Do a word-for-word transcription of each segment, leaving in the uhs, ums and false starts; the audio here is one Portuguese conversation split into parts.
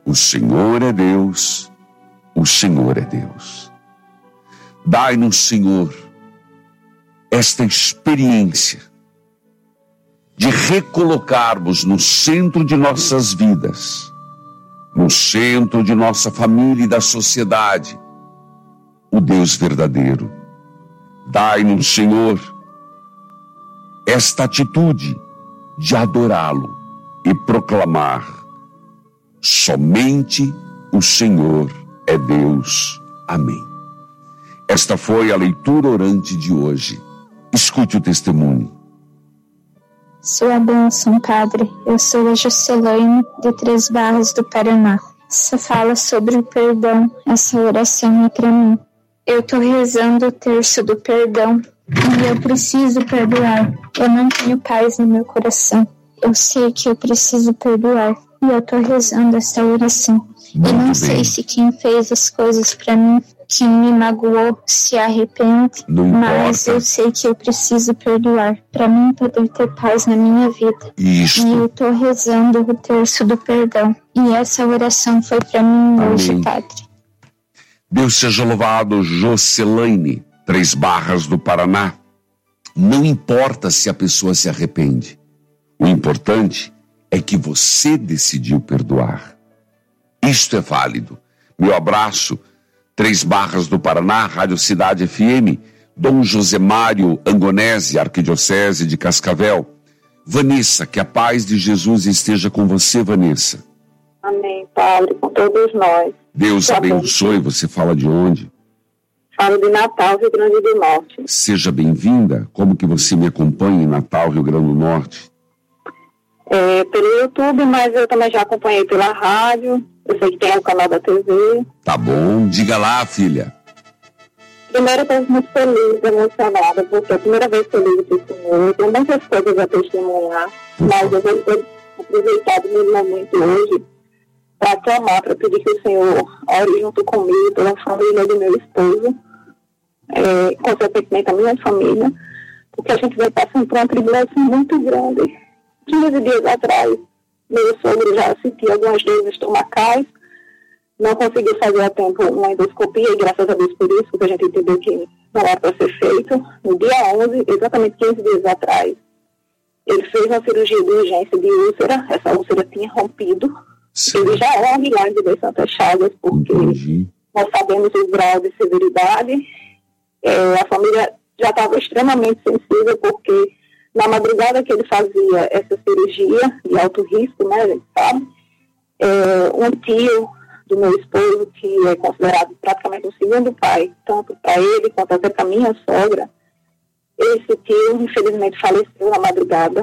O Senhor é Deus, o Senhor é Deus. Dai-nos, Senhor, esta experiência de recolocarmos no centro de nossas vidas, no centro de nossa família e da sociedade, o Deus verdadeiro. Dai-nos, Senhor, esta atitude de adorá-lo e proclamar: somente o Senhor é Deus. Amém. Esta foi a leitura orante de hoje. Escute o testemunho. Sua bênção, Padre. Eu sou a Juscelane, de Três Barras do Paraná. Você fala sobre o perdão. Essa oração é para mim. Eu estou rezando o terço do perdão e eu preciso perdoar. Eu não tenho paz no meu coração. Eu sei que eu preciso perdoar e eu estou rezando essa oração. Muito eu não bem. sei se quem fez as coisas para mim, quem me magoou, se arrepende, Não mas importa. eu sei que eu preciso perdoar para mim poder ter paz na minha vida. Isto. E eu estou rezando o terço do perdão. E essa oração foi para mim hoje, Amém. Padre. Deus seja louvado. Juscelane, Três Barras do Paraná. Não importa se a pessoa se arrepende. O importante é que você decidiu perdoar. Isto é válido. Meu abraço, Três Barras do Paraná, Rádio Cidade F M, Dom Josemário Angonese, Arquidiocese de Cascavel. Vanessa, que a paz de Jesus esteja com você, Vanessa. Amém, Padre, com todos nós. Deus Tá abençoe. Você fala de onde? Falo de Natal, Rio Grande do Norte. Seja bem-vinda. Como que você me acompanha em Natal, Rio Grande do Norte? É, pelo YouTube, mas eu também já acompanhei pela rádio. Eu sei que tem o canal da T V. Tá bom. Diga lá, filha. Primeiro, eu estou muito feliz, emocionada, porque é a primeira vez que eu ligo para o Senhor. Eu tenho muitas coisas a testemunhar, Por mas favor. eu vou ter aproveitado meu momento hoje para clamar, para pedir que o Senhor ore junto comigo, pela família do meu esposo, é, consequentemente a minha família, porque a gente vai passando por uma tribulação muito grande. quinze dias atrás, meu sogro já sentiu algumas dores estomacais, não conseguiu fazer a tempo uma endoscopia, e graças a Deus por isso, porque a gente entendeu que não era para ser feito. No dia onze, exatamente quinze dias atrás, ele fez uma cirurgia de urgência de úlcera. Essa úlcera tinha rompido. Sim. Ele já é um milagre de Santas Chagas, porque Entendi. nós sabemos o grau de severidade. É, a família já estava extremamente sensível, porque na madrugada que ele fazia essa cirurgia de alto risco, né, a gente sabe, é, um tio do meu esposo, que é considerado praticamente um segundo pai, tanto para ele quanto até para minha sogra, esse tio, infelizmente, faleceu na madrugada.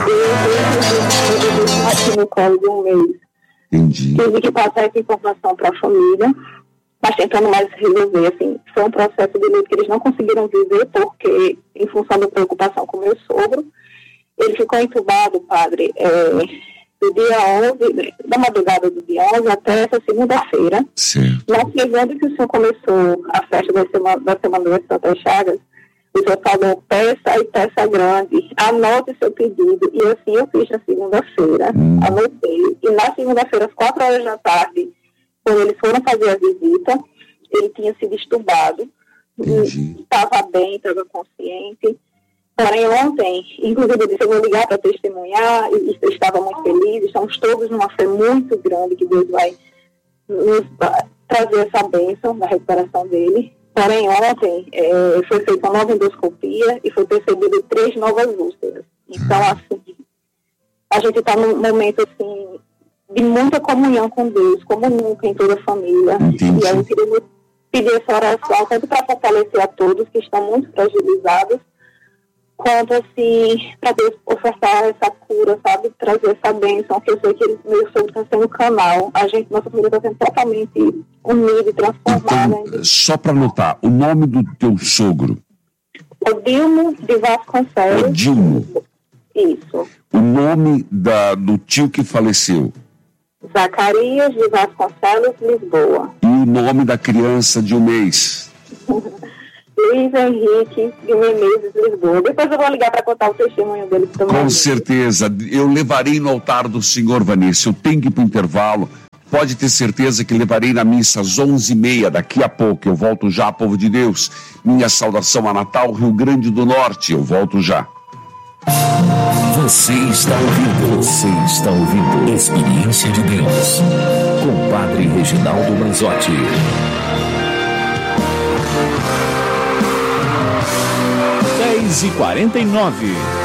Eu aqui no colo de um mês. Entendi. Tive que passar essa informação para a família, mas tentando mais resolver, assim, foi um processo de luto que eles não conseguiram viver, porque, em função da preocupação com o meu sogro, ele ficou entubado, Padre, é, do dia onze, da madrugada do dia onze até essa segunda-feira. Certo. Na segunda que o senhor começou a festa da Semana, da semana das Santas Chagas, o senhor falou peça e peça grande, anote seu pedido. E assim eu fiz na segunda-feira, Hum. anotei. E na segunda-feira, às quatro horas da tarde, quando eles foram fazer a visita, ele tinha sido estubado, Entendi. estava bem, estava consciente. Porém, ontem, inclusive eu disse, eu vou ligar para testemunhar, e eu estava muito feliz. Estamos todos numa fé muito grande que Deus vai nos trazer essa bênção na recuperação dele. Porém, ontem é, foi feita uma nova endoscopia e foi percebido três novas úlceras. Então, assim, a gente está num momento, assim, de muita comunhão com Deus, como nunca em toda a família. Entendi. E aí eu queria pedir essa oração, tanto para fortalecer a todos que estão muito fragilizados, quanto, assim, para Deus ofertar essa cura, sabe? Trazer essa bênção, que eu sei que ele, meu sogro está sendo canal. A gente, nossa família está sendo totalmente unida e transformada. Então, só para anotar, o nome do teu sogro? Odilmo de Vasconcelos. Odilmo. Isso. O nome da, do tio que faleceu? Zacarias de Vasconcelos, Lisboa. E o nome da criança de um mês? Luiz Henrique de Menezes, Lisboa. Depois eu vou ligar para contar o testemunho dele também. Com certeza. Eu levarei no altar do Senhor, Vanessa. Eu tenho que ir para o intervalo. Pode ter certeza que levarei na missa às onze e meia, daqui a pouco. Eu volto já, povo de Deus. Minha saudação a Natal, Rio Grande do Norte. Eu volto já. Você está ouvindo, você está ouvindo Experiência de Deus com o Padre Reginaldo Manzotti. dez e quarenta e nove.